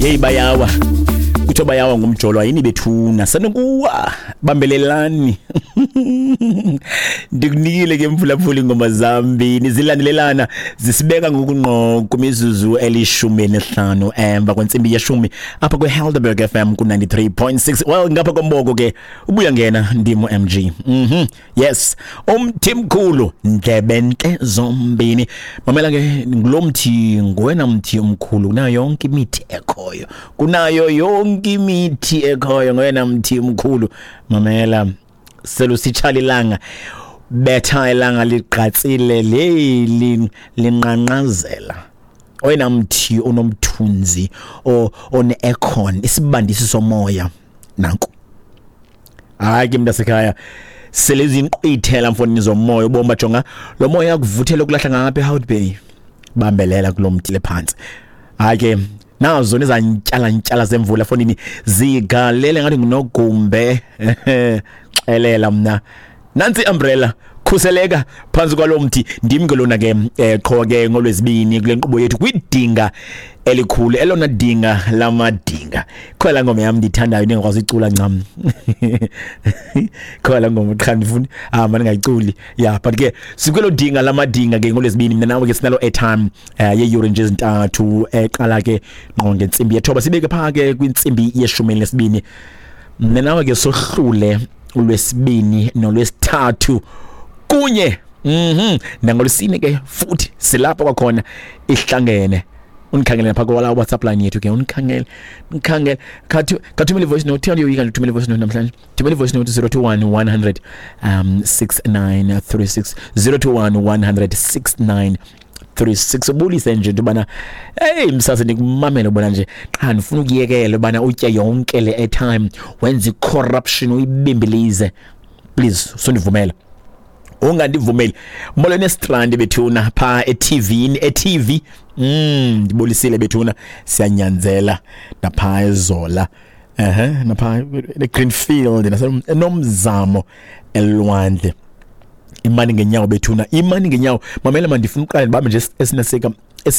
Hey bayawa kuthiwa bayawa ngumjolwa yini bethuna sanokuwa bambelelani ndikunikile ke mphulaphuli ngoma zambini zilandelelana zisibeka ngokunqo kumizuzu eli15 emva kwensimbi yeshumi apha kweHelderberg FM ku 93.6 well ngapha komboko ke ubuya ngena ndimo MG yes umthimkhulu ndlebenhle zombini mamela ke ngilomthi ngwena mthi umkhulu kunayo yonke imithi ekhoyo kunayo yonke imithi ekhoyo ngwena mthi umkhulu mamela selusichalilanga betha ilanga liqatsile leli linqanqazela oyena mthi onomthunzi one aircon isibandisi somoya nanku hayi ke mntasekhaya selezinqithela mfoni zomoya ubomba jonga lo moya kuvuthela ukulahla ngapha eHout Bay bambelela kulomthi lephansi hayi ke nazo nezantyala zemvula fonini zigalele ngathi nginogumbe elela mna nansi umbrella khuseleka phansi kwalomthi ndimi ngelona ke qho ke ngolwezibini kule nkqubo yethu kwidinga elikhulu elona dinga lamadinga khwela ngoma yami ndithandayo ningakwazi icula ncam khwela ngoma qha ndifuna manje ngayiculi yeah but ke sikwelo dinga lamadinga ke ngolwezibini mina nawe ke sinalo airtime ye-euro nje ezintathu eqala ke ngqo ngensimbi yethoba sibeke pha ke kwinsimbi ye12 mina nawe ke sohlule ulwesibini nolwesithathu kunye nangolosine ke futhi silapha kwakhona ihlangene unikhangela lapha kwa WhatsApp line yethu ke unikhangela kathumela voice note tell you you can thumela voice note namhlanje thumela voice note 021 100 6936 021 100 6936 ubulise nje ubana hey msase nikumamela ubona nje qha nifuna ukuyekela ubana utya yonke le airtime wenza corruption uyibimbilize please sonivumela ungandivumeli molweni strand bethuna pha eTV ndibolisile bethuna siyanyanzela napha ezola napha eGreenfield nasenomzamo elwandle imani ngenyawo bethuna imani ngenyawo mamela mandifuna uqala babe nje esineseka